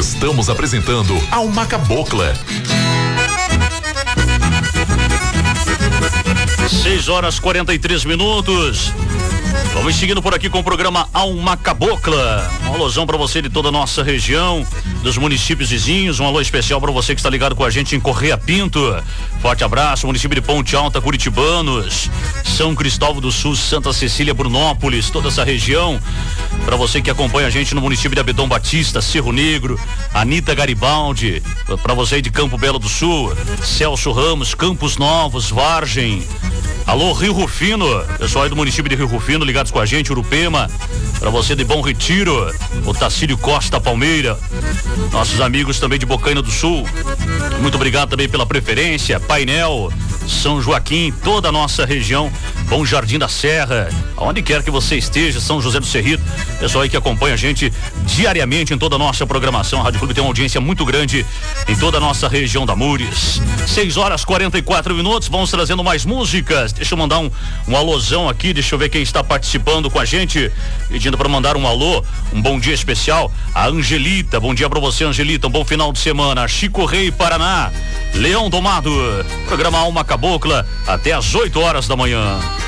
Estamos apresentando Alma Cabocla. 6h43. Vamos seguindo por aqui com o programa Alma Cabocla. Um alusão para você de toda a nossa região, dos municípios vizinhos. Um alô especial para você que está ligado com a gente em Correia Pinto. Forte abraço, município de Ponte Alta, Curitibanos, São Cristóvão do Sul, Santa Cecília, Brunópolis, toda essa região. Para você que acompanha a gente no município de Abedão Batista, Cerro Negro, Anita Garibaldi. Para você aí de Campo Belo do Sul, Celso Ramos, Campos Novos, Vargem. Alô, Rio Rufino, pessoal aí do município de Rio Rufino ligados com a gente, Urupema, para você de Bom Retiro, Otacílio Costa, Palmeira, nossos amigos também de Bocaina do Sul, muito obrigado também pela preferência, Painel, São Joaquim, toda a nossa região, Bom Jardim da Serra, aonde quer que você esteja, São José do Cerrito, pessoal aí que acompanha a gente diariamente em toda a nossa programação. A Rádio Clube tem uma audiência muito grande em toda a nossa região da Mures. 6h44, vamos trazendo mais músicas. Deixa eu mandar um alôzão aqui, deixa eu ver quem está participando com a gente, pedindo para mandar um alô, um bom dia especial, a Angelita. Bom dia para você, Angelita, um bom final de semana. Chico Rei, Paraná, Leão Domado, programa Alma Cabocla, até às 8 horas da manhã.